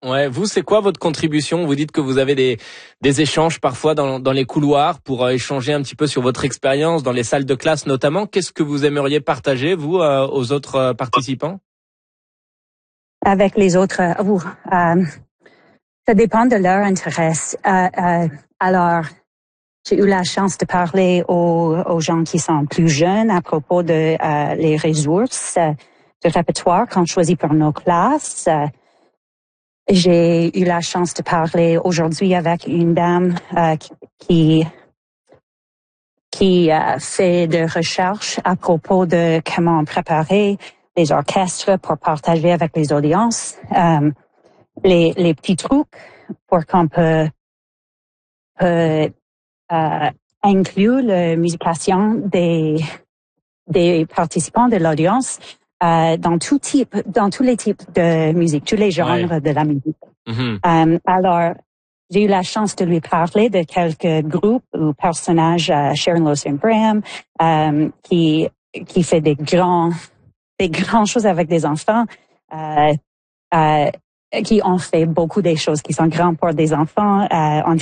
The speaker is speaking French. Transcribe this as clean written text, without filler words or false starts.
Ouais, vous, c'est quoi votre contribution? Vous dites que vous avez des échanges parfois dans les couloirs pour échanger un petit peu sur votre expérience dans les salles de classe notamment. Qu'est-ce que vous aimeriez partager, vous, aux autres participants? Avec les autres, ça dépend de leur intérêt. Alors, j'ai eu la chance de parler aux gens qui sont plus jeunes à propos de les ressources de répertoire qu'on choisit pour nos classes. J'ai eu la chance de parler aujourd'hui avec une dame qui fait des recherches à propos de comment préparer les orchestres pour partager avec les audiences, les petits trucs pour qu'on peut inclure la musication des participants de l'audience dans tous les types de musique, tous les genres de la musique. Mm-hmm. Alors, j'ai eu la chance de lui parler de quelques groupes ou personnages, Sharon Lois Graham, qui fait des grands choses avec des enfants, qui ont fait beaucoup des choses qui sont grands pour des enfants,